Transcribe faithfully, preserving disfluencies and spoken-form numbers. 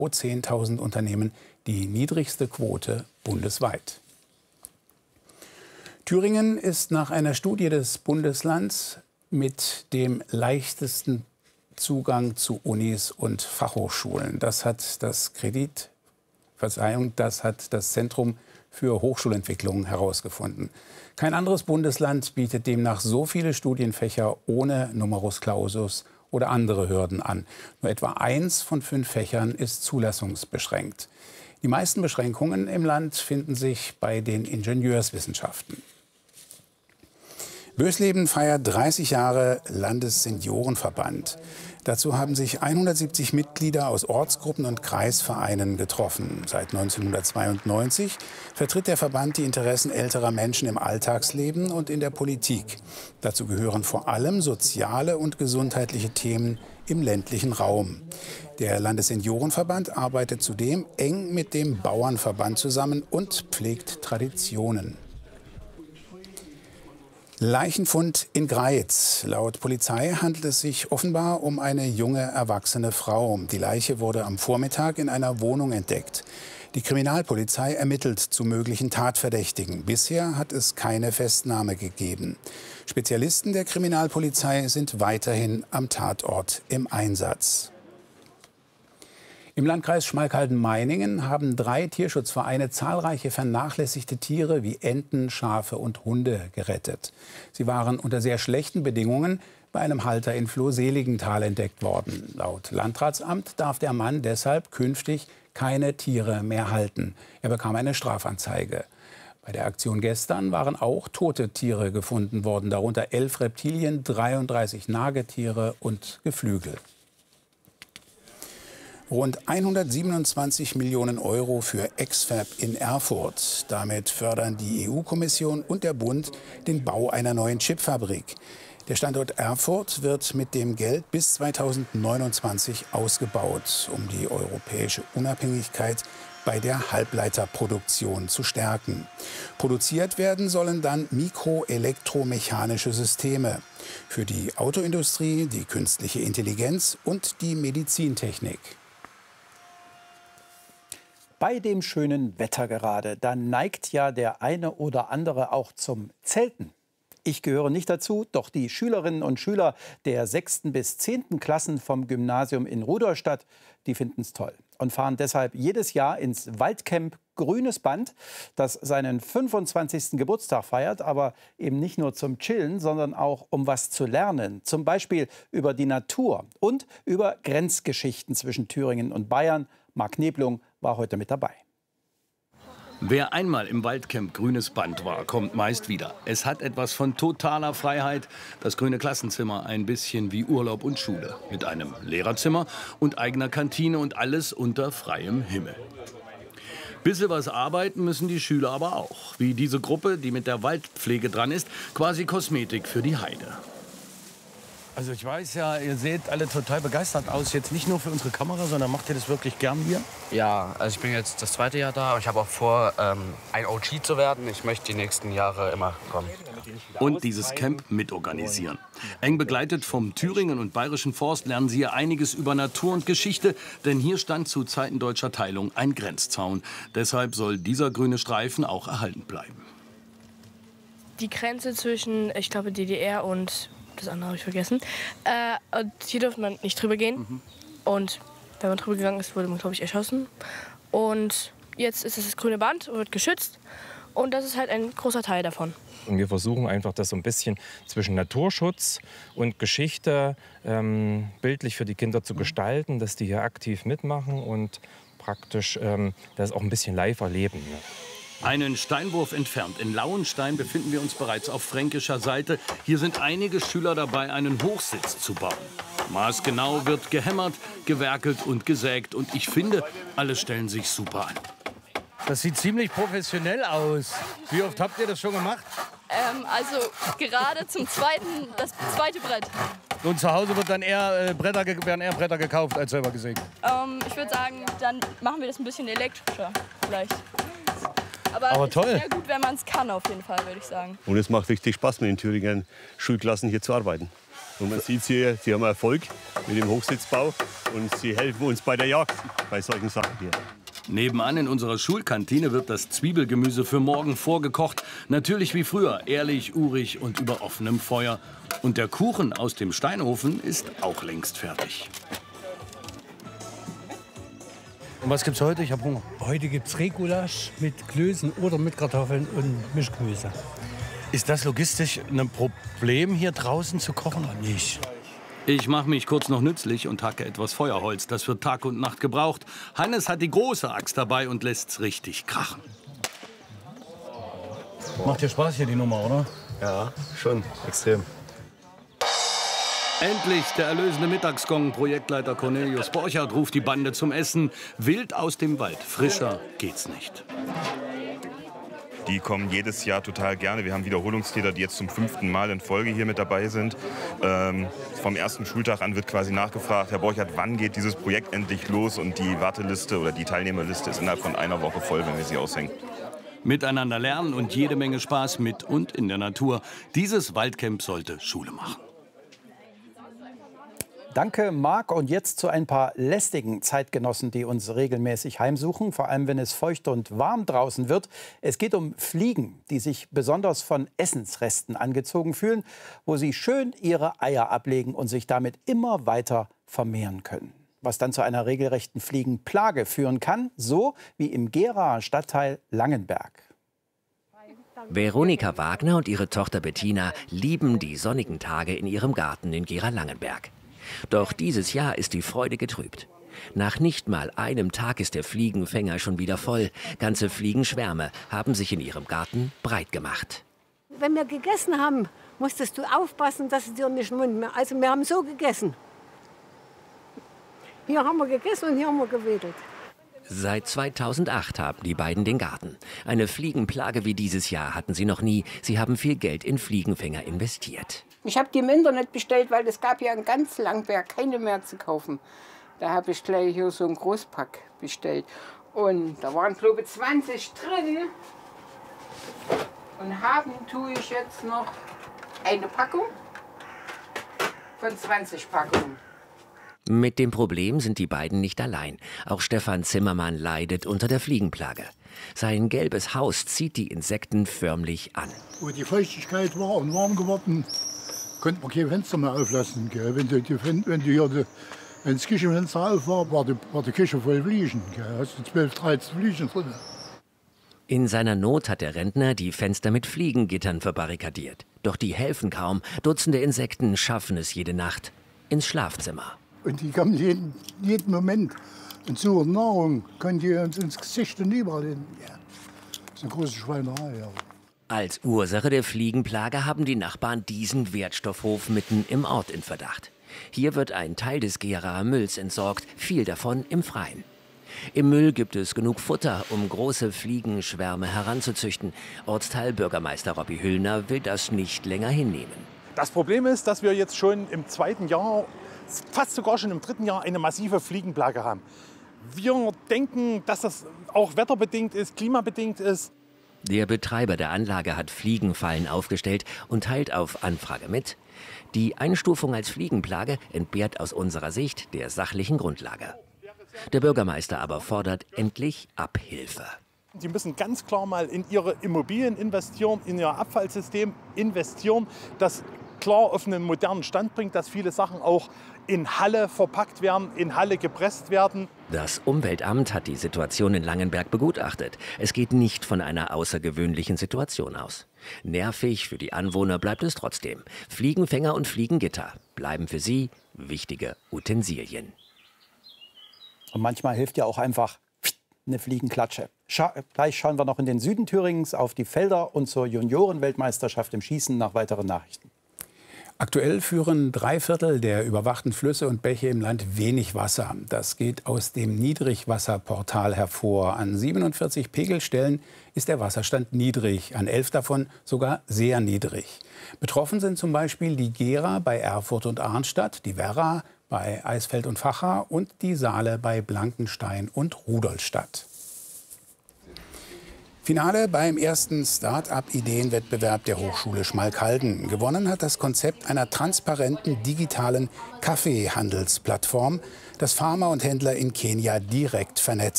pro zehntausend Unternehmen die niedrigste Quote bundesweit. Thüringen ist nach einer Studie des Bundeslands mit dem leichtesten Zugang zu Unis und Fachhochschulen. Das hat das Kredit, Verzeihung, das hat das Zentrum für Hochschulentwicklung herausgefunden. Kein anderes Bundesland bietet demnach so viele Studienfächer ohne Numerus Clausus oder andere Hürden an. Nur etwa eins von fünf Fächern ist zulassungsbeschränkt. Die meisten Beschränkungen im Land finden sich bei den Ingenieurswissenschaften. Bösleben feiert dreißig Jahre Landesseniorenverband. Dazu haben sich hundertsiebzig Mitglieder aus Ortsgruppen und Kreisvereinen getroffen. Seit neunzehnhundertzweiundneunzig vertritt der Verband die Interessen älterer Menschen im Alltagsleben und in der Politik. Dazu gehören vor allem soziale und gesundheitliche Themen im ländlichen Raum. Der Landesseniorenverband arbeitet zudem eng mit dem Bauernverband zusammen und pflegt Traditionen. Leichenfund in Greiz. Laut Polizei handelt es sich offenbar um eine junge, erwachsene Frau. Die Leiche wurde am Vormittag in einer Wohnung entdeckt. Die Kriminalpolizei ermittelt zu möglichen Tatverdächtigen. Bisher hat es keine Festnahme gegeben. Spezialisten der Kriminalpolizei sind weiterhin am Tatort im Einsatz. Im Landkreis Schmalkalden-Meiningen haben drei Tierschutzvereine zahlreiche vernachlässigte Tiere wie Enten, Schafe und Hunde gerettet. Sie waren unter sehr schlechten Bedingungen bei einem Halter in Flohseligenthal entdeckt worden. Laut Landratsamt darf der Mann deshalb künftig keine Tiere mehr halten. Er bekam eine Strafanzeige. Bei der Aktion gestern waren auch tote Tiere gefunden worden, darunter elf Reptilien, dreiunddreißig Nagetiere und Geflügel. Rund hundertsiebenundzwanzig Millionen Euro für X-Fab in Erfurt. Damit fördern die E U-Kommission und der Bund den Bau einer neuen Chipfabrik. Der Standort Erfurt wird mit dem Geld bis zweitausendneunundzwanzig ausgebaut, um die europäische Unabhängigkeit bei der Halbleiterproduktion zu stärken. Produziert werden sollen dann mikroelektromechanische Systeme für die Autoindustrie, die künstliche Intelligenz und die Medizintechnik. Bei dem schönen Wetter gerade, da neigt ja der eine oder andere auch zum Zelten. Ich gehöre nicht dazu, doch die Schülerinnen und Schüler der sechsten bis zehnten Klassen vom Gymnasium in Rudolstadt, die finden es toll und fahren deshalb jedes Jahr ins Waldcamp Grünes Band, das seinen fünfundzwanzigsten Geburtstag feiert, aber eben nicht nur zum Chillen, sondern auch um was zu lernen. Zum Beispiel über die Natur und über Grenzgeschichten zwischen Thüringen und Bayern. Marc Neblung war heute mit dabei. Wer einmal im Waldcamp Grünes Band war, kommt meist wieder. Es hat etwas von totaler Freiheit. Das grüne Klassenzimmer ein bisschen wie Urlaub und Schule. Mit einem Lehrerzimmer und eigener Kantine und alles unter freiem Himmel. Bisschen was arbeiten müssen die Schüler aber auch. Wie diese Gruppe, die mit der Waldpflege dran ist, quasi Kosmetik für die Heide. Also ich weiß ja, ihr seht alle total begeistert aus. Jetzt nicht nur für unsere Kamera, sondern macht ihr das wirklich gern hier? Ja, also ich bin jetzt das zweite Jahr da und ich habe auch vor, ähm, ein O G zu werden. Ich möchte die nächsten Jahre immer kommen. Und dieses Camp mitorganisieren. Eng begleitet vom Thüringen und Bayerischen Forst lernen Sie hier einiges über Natur und Geschichte. Denn hier stand zu Zeiten deutscher Teilung ein Grenzzaun. Deshalb soll dieser grüne Streifen auch erhalten bleiben. Die Grenze zwischen, ich glaube, D D R und das andere habe ich vergessen. Äh, und hier durfte man nicht drüber gehen. Mhm. Und wenn man drüber gegangen ist, wurde man, glaube ich, erschossen. Und jetzt ist es das grüne Band und wird geschützt. Und das ist halt ein großer Teil davon. Und wir versuchen einfach, das so ein bisschen zwischen Naturschutz und Geschichte ähm, bildlich für die Kinder zu gestalten, dass die hier aktiv mitmachen und praktisch ähm, das auch ein bisschen live erleben. Ja. Einen Steinwurf entfernt, in Lauenstein, befinden wir uns bereits auf fränkischer Seite. Hier sind einige Schüler dabei, einen Hochsitz zu bauen. Maßgenau wird gehämmert, gewerkelt und gesägt. Und ich finde, alle stellen sich super an. Das sieht ziemlich professionell aus. Wie oft habt ihr das schon gemacht? Ähm, also gerade zum zweiten, das zweite Brett. Und zu Hause wird dann eher, äh, Bretter, werden eher Bretter gekauft als selber gesägt? Ähm, ich würde sagen, dann machen wir das ein bisschen elektrischer vielleicht. Aber, Aber es toll. ist sehr gut, wenn man es kann, auf jeden Fall, würde ich sagen. Und es macht richtig Spaß, mit den Thüringen Schulklassen hier zu arbeiten. Und man sieht hier, sie haben Erfolg mit dem Hochsitzbau und sie helfen uns bei der Jagd, bei solchen Sachen hier. Nebenan in unserer Schulkantine wird das Zwiebelgemüse für morgen vorgekocht. Natürlich wie früher, ehrlich, urig und über offenem Feuer. Und der Kuchen aus dem Steinofen ist auch längst fertig. Und was gibt's heute? Ich habe Hunger. Heute gibt's Rehgulasch mit Klößen oder mit Kartoffeln und Mischgemüse. Ist das logistisch ein Problem, hier draußen zu kochen? Gar nicht. Ich mache mich kurz noch nützlich und hacke etwas Feuerholz. Das wird Tag und Nacht gebraucht. Hannes hat die große Axt dabei und lässt's richtig krachen. Macht dir Spaß hier die Nummer, oder? Ja, schon, extrem. Endlich der erlösende Mittagsgong. Projektleiter Cornelius Borchert ruft die Bande zum Essen. Wild aus dem Wald. Frischer geht's nicht. Die kommen jedes Jahr total gerne. Wir haben Wiederholungstäter, die jetzt zum fünften Mal in Folge hier mit dabei sind. Ähm, vom ersten Schultag an wird quasi nachgefragt, Herr Borchert, wann geht dieses Projekt endlich los? Und die Warteliste oder die Teilnehmerliste ist innerhalb von einer Woche voll, wenn wir sie aushängen. Miteinander lernen und jede Menge Spaß mit und in der Natur. Dieses Waldcamp sollte Schule machen. Danke, Marc. Und jetzt zu ein paar lästigen Zeitgenossen, die uns regelmäßig heimsuchen, vor allem wenn es feucht und warm draußen wird. Es geht um Fliegen, die sich besonders von Essensresten angezogen fühlen, wo sie schön ihre Eier ablegen und sich damit immer weiter vermehren können. Was dann zu einer regelrechten Fliegenplage führen kann, so wie im Geraer Stadtteil Langenberg. Veronika Wagner und ihre Tochter Bettina lieben die sonnigen Tage in ihrem Garten in Gera Langenberg. Doch dieses Jahr ist die Freude getrübt. Nach nicht mal einem Tag ist der Fliegenfänger schon wieder voll. Ganze Fliegenschwärme haben sich in ihrem Garten breit gemacht. Wenn wir gegessen haben, musstest du aufpassen, dass es dir nicht im Mund mehr. Also wir haben so gegessen. Hier haben wir gegessen und hier haben wir gewedelt. Seit zweitausendacht haben die beiden den Garten. Eine Fliegenplage wie dieses Jahr hatten sie noch nie. Sie haben viel Geld in Fliegenfänger investiert. Ich habe die im Internet bestellt, weil es gab ja in ganz Langenberg keine mehr zu kaufen. Da habe ich gleich hier so einen Großpack bestellt. Und da waren, glaube ich, zwanzig drin. Und haben tue ich jetzt noch eine Packung von zwanzig Packungen. Mit dem Problem sind die beiden nicht allein. Auch Stefan Zimmermann leidet unter der Fliegenplage. Sein gelbes Haus zieht die Insekten förmlich an. Wo die Feuchtigkeit war und warm geworden, konnte man kein Fenster mehr auflassen. Gell. Wenn, du, wenn, du hier die, wenn das Küchenfenster auf war, war die, war die Küche voll Fliegen. Da hast du zwölf, dreizehn Fliegen drin. In seiner Not hat der Rentner die Fenster mit Fliegengittern verbarrikadiert. Doch die helfen kaum. Dutzende Insekten schaffen es jede Nacht ins Schlafzimmer. Und die kommen jeden, jeden Moment und suchen Nahrung. Können die uns ins Gesicht und überall hin. Ja. Das ist eine große Schweinerei. Ja. Als Ursache der Fliegenplage haben die Nachbarn diesen Wertstoffhof mitten im Ort in Verdacht. Hier wird ein Teil des Geraer Mülls entsorgt, viel davon im Freien. Im Müll gibt es genug Futter, um große Fliegenschwärme heranzuzüchten. Ortsteilbürgermeister Robby Hüllner will das nicht länger hinnehmen. Das Problem ist, dass wir jetzt schon im zweiten Jahr, fast sogar schon im dritten Jahr, eine massive Fliegenplage haben. Wir denken, dass das auch wetterbedingt ist, klimabedingt ist. Der Betreiber der Anlage hat Fliegenfallen aufgestellt und teilt auf Anfrage mit: Die Einstufung als Fliegenplage entbehrt aus unserer Sicht der sachlichen Grundlage. Der Bürgermeister aber fordert endlich Abhilfe. Die müssen ganz klar mal in ihre Immobilien investieren, in ihr Abfallsystem investieren, das klar auf einen modernen Stand bringt, dass viele Sachen auch in Halle verpackt werden, in Halle gepresst werden. Das Umweltamt hat die Situation in Langenberg begutachtet. Es geht nicht von einer außergewöhnlichen Situation aus. Nervig für die Anwohner bleibt es trotzdem. Fliegenfänger und Fliegengitter bleiben für sie wichtige Utensilien. Und manchmal hilft ja auch einfach eine Fliegenklatsche. Scha Gleich schauen wir noch in den Süden Thüringens auf die Felder und zur Juniorenweltmeisterschaft im Schießen nach weiteren Nachrichten. Aktuell führen drei Viertel der überwachten Flüsse und Bäche im Land wenig Wasser. Das geht aus dem Niedrigwasserportal hervor. An siebenundvierzig Pegelstellen ist der Wasserstand niedrig, an elf davon sogar sehr niedrig. Betroffen sind zum Beispiel die Gera bei Erfurt und Arnstadt, die Werra bei Eisfeld und Vacha und die Saale bei Blankenstein und Rudolstadt. Finale beim ersten Start-up-Ideenwettbewerb der Hochschule Schmalkalden. Gewonnen hat das Konzept einer transparenten digitalen Kaffeehandelsplattform, das Farmer und Händler in Kenia direkt vernetzt.